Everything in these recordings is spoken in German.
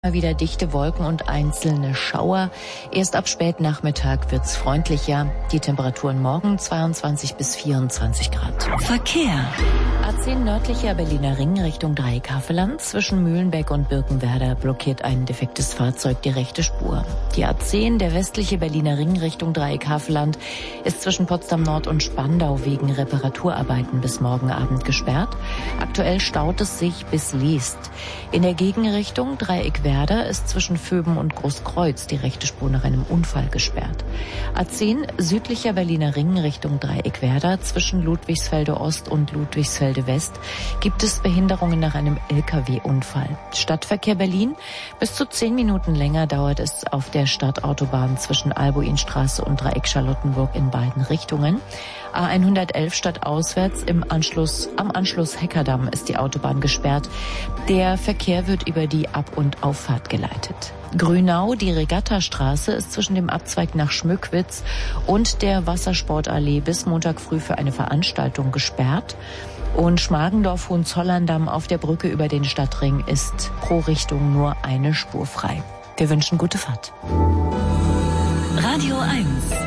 Wieder dichte Wolken und einzelne Schauer. Erst ab Spätnachmittag wird's freundlicher. Die Temperaturen morgen 22 bis 24 Grad. Verkehr. A10 nördlicher Berliner Ring Richtung Dreieck-Havelland. Zwischen Mühlenbeck und Birkenwerder blockiert ein defektes Fahrzeug die rechte Spur. Die A10, der westliche Berliner Ring Richtung Dreieck-Havelland, ist zwischen Potsdam Nord und Spandau wegen Reparaturarbeiten bis morgen Abend gesperrt. Aktuell staut es sich bis Leest. In der Gegenrichtung Dreieck-Werder ist zwischen Vöben und Großkreuz die rechte Spur nach einem Unfall gesperrt. A10 südlicher Berliner Ring Richtung Dreieck-Werder zwischen Ludwigsfelde Ost und Ludwigsfelde West gibt es Behinderungen nach einem LKW-Unfall. Stadtverkehr Berlin: bis zu 10 Minuten länger dauert es auf der Stadtautobahn zwischen Albuinstraße und Dreieck Charlottenburg in beiden Richtungen. A111 stadtauswärts am Anschluss Heckerdamm ist die Autobahn gesperrt. Der Verkehr wird über die Ab- und Auffahrt geleitet. Grünau, die Regattastraße, ist zwischen dem Abzweig nach Schmückwitz und der Wassersportallee bis Montag früh für eine Veranstaltung gesperrt. Und Schmargendorf-Hohenzollern-Damm auf der Brücke über den Stadtring ist pro Richtung nur eine Spur frei. Wir wünschen gute Fahrt. Radio 1.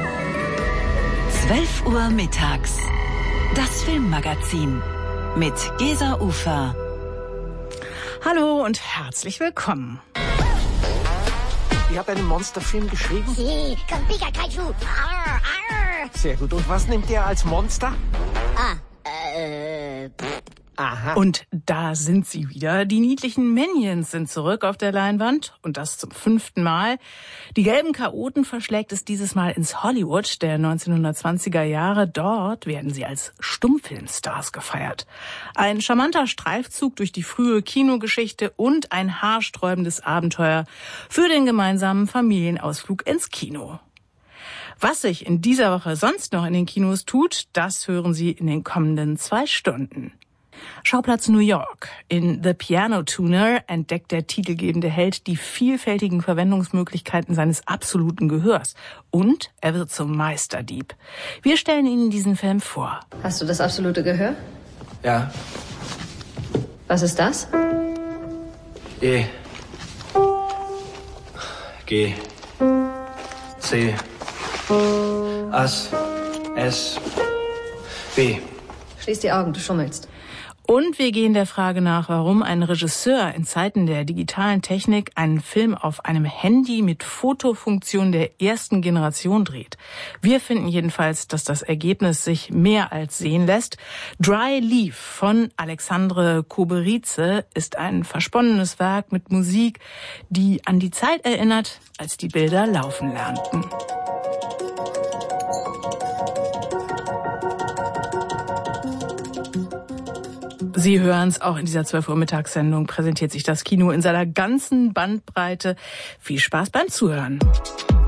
12 Uhr mittags. Das Filmmagazin mit Gesa Ufer. Hallo und herzlich willkommen. Ihr habt einen Monsterfilm geschrieben? Sí, con Pikachu. Arr, arr. Sehr gut. Und was nimmt ihr als Monster? Aha. Und da sind sie wieder. Die niedlichen Minions sind zurück auf der Leinwand. Und das zum 5. Mal. Die gelben Chaoten verschlägt es dieses Mal ins Hollywood der 1920er Jahre. Dort werden sie als Stummfilmstars gefeiert. Ein charmanter Streifzug durch die frühe Kinogeschichte und ein haarsträubendes Abenteuer für den gemeinsamen Familienausflug ins Kino. Was sich in dieser Woche sonst noch in den Kinos tut, das hören Sie in den kommenden 2 Stunden. Schauplatz New York. In The Piano Tuner entdeckt der titelgebende Held die vielfältigen Verwendungsmöglichkeiten seines absoluten Gehörs. Und er wird zum Meisterdieb. Wir stellen Ihnen diesen Film vor. Hast du das absolute Gehör? Ja. Was ist das? E. G. C. As. S. B. Schließ die Augen, du schummelst. Und wir gehen der Frage nach, warum ein Regisseur in Zeiten der digitalen Technik einen Film auf einem Handy mit Fotofunktion der ersten Generation dreht. Wir finden jedenfalls, dass das Ergebnis sich mehr als sehen lässt. Dry Leaf von Alexandre Koberice ist ein versponnenes Werk mit Musik, die an die Zeit erinnert, als die Bilder laufen lernten. Sie hören es, auch in dieser 12 Uhr Mittagssendung präsentiert sich das Kino in seiner ganzen Bandbreite. Viel Spaß beim Zuhören.